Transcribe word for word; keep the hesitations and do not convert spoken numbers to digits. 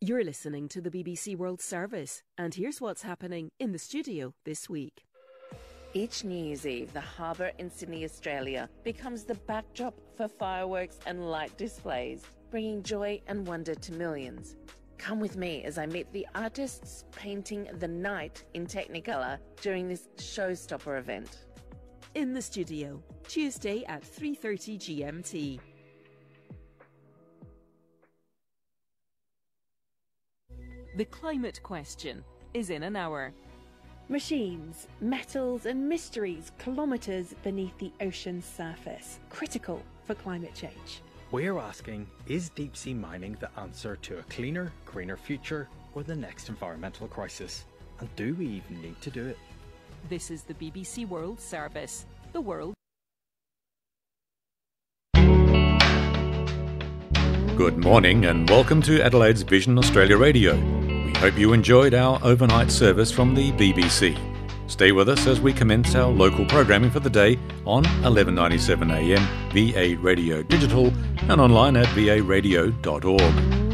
You're listening to the B B C World Service, and here's what's happening in the studio this week. Each New Year's Eve, the harbour in Sydney, Australia, becomes the backdrop for fireworks and light displays, bringing joy and wonder to millions. Come with me as I meet the artists painting the night in Technicolor during this showstopper event. In the studio, Tuesday at three thirty G M T. The climate question is in an hour. Machines, metals and mysteries kilometres beneath the ocean's surface, critical for climate change. We're asking, is deep sea mining the answer to a cleaner, greener future or the next environmental crisis? And do we even need to do it? This is the B B C World Service, the world. Good morning and welcome to Adelaide's Vision Australia Radio. We hope you enjoyed our overnight service from the B B C. Stay with us as we commence our local programming for the day on eleven ninety-seven A M, V A Radio Digital and online at v a radio dot org.